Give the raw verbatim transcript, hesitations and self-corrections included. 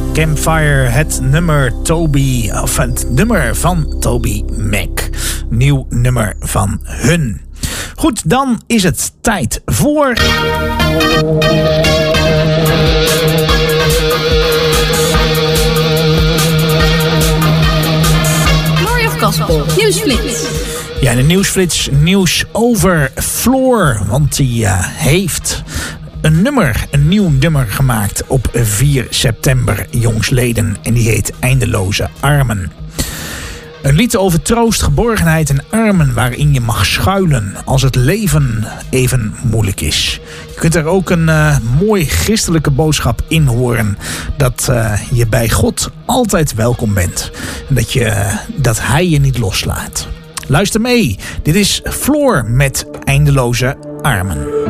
Campfire, het nummer Toby, of het nummer van Toby Mac. Nieuw nummer van hun. Goed, dan is het tijd voor... Glory of Gospel, nieuwsflits. Ja, de nieuwsflits, nieuws over Floor. Want die uh, heeft een nummer, een nieuw nummer gemaakt op vier september, jongsleden. En die heet Eindeloze Armen. Een lied over troost, geborgenheid en armen waarin je mag schuilen als het leven even moeilijk is. Je kunt er ook een uh, mooi christelijke boodschap in horen. Dat uh, je bij God altijd welkom bent. En dat, je, uh, dat hij je niet loslaat. Luister mee. Dit is Floor met Eindeloze Armen.